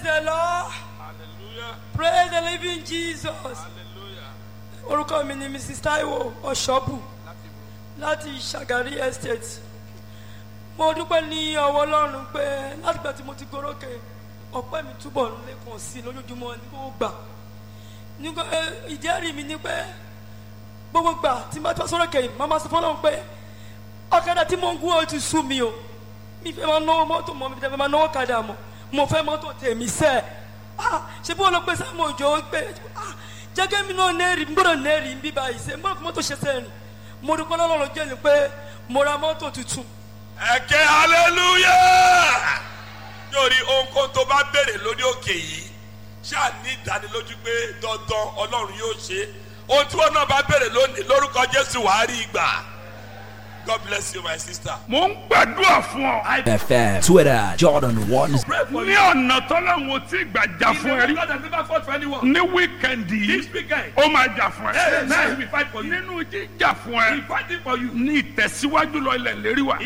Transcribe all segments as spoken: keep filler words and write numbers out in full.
the Lord. Hallelujah. Praise the living Jesus. Hallelujah. Orúkọ mi ni Missus Taiwo Ọ̀ṣọ́bù láti Ṣàgárí Estate. Mo dúpẹ́ ní ọwọ́ Ọlọ́run pé látìgbà tí mo ti gorókè ọpẹ́ mi túbọ̀ lékun sí i lójoojúmọ́ ní gbogbo gbà. Nígbà ìjẹ́rìí mi ni pé gbogbo gbà tí mo bá tọ́ sórókè yìí, màmá sọ fún Ọlọ́run pé ọ̀kadà tí mo ń gún ó ti sú mi o. Mi fẹ́ máa náwó mọ́tò mọ́ mi fẹ́ máa náwó kadà mọ́. Mo fẹ́ mọ́tò tèmi sẹ́ẹ̀. Ṣé bí wọ́n lọ pé sáàmù òjò pé jẹ́gẹ́ mi náà nẹ́ẹ̀rì ń gbọ́dọ̀ nẹ́ẹ̀rì ń bí báyìí ṣe mo fi mọ́tò ṣe sẹ́ẹ̀rì mo dúpẹ́ lọ́lọ́run jẹ́ ni pé mo ra mọ́tò tuntun. Ẹ̀kẹ́ hallelujah. Nítorí ohunkóhun tó bá béèrè lórí òkè yìí ṣáà ní ìdánilójú pé dandan Ọlọ́run yóò ṣe. Ohun tí wọ́n náà bá béèrè lónìí lórúkọ Jésù wàá rí ìgbà. God bless you, my sister. Mo ń gbàdúrà fún ọ. F M, Twitter, Jordan one. Ní ọ̀nà tọ́lọ́run tí ìgbà jà fún ẹ rí. Ní wíkẹ̀ndì yìí, ó máa jà fún ẹ. Nínú jíjà fún ẹ, ní ìtẹ̀síwájú lọ ilẹ̀ lérí wa.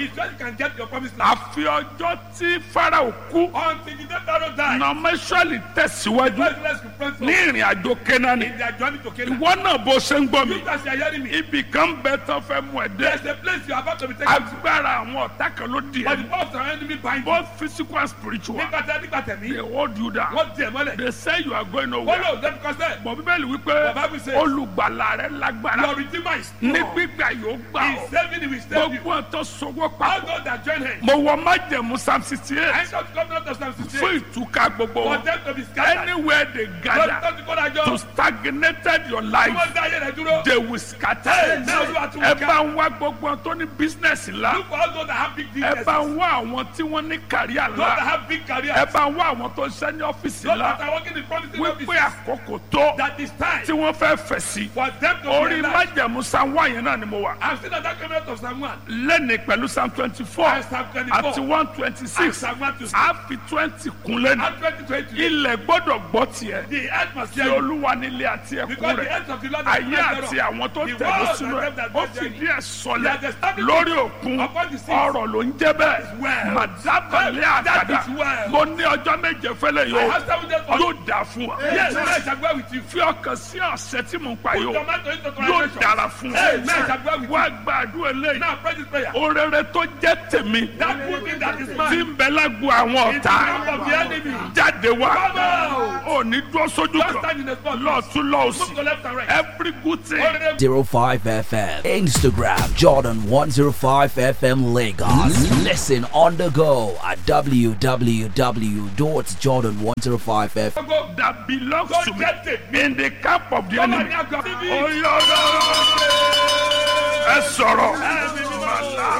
Àfi ọjọ́ tí Fáráò kú, nọmẹ́sọ̀lì tẹ̀síwájú ní ìrìn àjò Kénáánì. Ìwọ náà bó ṣe ń gbọ́ mi, ibì kan bẹ tó fẹ́ mú ẹ dé. You are about to be taken. Agbára àwọn ọ̀tá kan ló di But the ẹ. power of the enemy bind you. Both physical and spiritual. Nígbà tí a nígbà tẹ̀mí. They hold you down. Wọ́n di ẹ̀ mọ́lẹ̀. They say you are going nowhere. Follow them because they. Bọ̀ Bíbélì wípé The Bible says. olùgbàlà rẹ̀ lágbára. Your redeemer is Ní strong. gbígbà yóò gbà He ọ́. is saving you. He is saving you. Gbogbo ọ̀tọ̀ sọ̀wọ́ All papọ̀. those that join him. Mo wọ májẹ̀mú Psalm sixty I eight shall come out of Psalm fún sixty-eight. ìtúká gbogbo For wọn. them to be scattered. Anywhere they Lọ́dún gather tó ti kó dájọ́. to stagnated your Tí life, wọ́n dá ayé rẹ̀ dúró. they will scatter. Amen. Olúwa tún Ẹ ká. bá ń wá gbogbo ọ̀tọ̀ ní business ńlá. Look for all those that have big Ẹ businesses. bá ń wá àwọn tí wọ́n ní kàríà Those that ńlá. have big careers. Ẹ bá ń wá àwọn tó ń ṣe ní ọ́fíìsì Those that ńlá. are working in promising Wípé offices. àkókò tó That is time tí wọ́n fẹ́ fẹ̀ sí. for them to Orí realize. májẹ̀mú Psalm one yẹn náà ni mo wà. I've seen that that coming out of Psalm one. Lẹ́ni pẹ̀lú Psalm twenty-four And Psalm twenty-four. àti one And twenty-six. Psalm one to six. A fi twenty kun lẹ́nu. And twenty twenty. Ilẹ̀ gbọ́dọ̀ gbọ́ tiẹ̀. The earth must Ti hear you. Olúwa nílé àti ẹ̀kún Because the rẹ̀. earth of the Lord is Ayé not àti àwọn tó The tẹ̀lé world sínú and them ẹ̀. that Ó dwell fìdí therein. ẹ̀ sọlẹ̀ They are established lórí òkun. upon the sea. Ọ̀rọ̀ ló ń jẹ́ bẹ́ẹ̀. well. Màdábàlẹ̀ That àkàdá. is well. Mo ní ọjọ́ méje fẹ́lẹ̀ I yóò. have seven days for Yóò dà fún wa. Yes, I shall go with you. Fi ọkàn sí ọ̀sẹ̀ tí mò ń pa yóò. Tomato into Yóò translation. dára fún wa. Amen. I shall go with Wá you. gbàdúrà eléyìí. Now pray this prayer. Orere tó jẹ́ tèmi. That good thing that is Tí mine. ń bẹ lágbo àwọn In the ọ̀tá. camp of the enemy. Jáde wá. Come out. Ò ní dúró sójú Don't kan. stand in the spot. Lọ́ọ̀tún Move lọ́ọ̀sì. to left and right. Every good thing. Order zero five F M. Instagram, Jordan one oh five F M Lagos. Listen on the go at w w w dot jordan one oh five F M. go. That belongs Don't to me get it. in the camp of the Come on, enemy. now, go. Oyo, ẹ sọ̀rọ̀.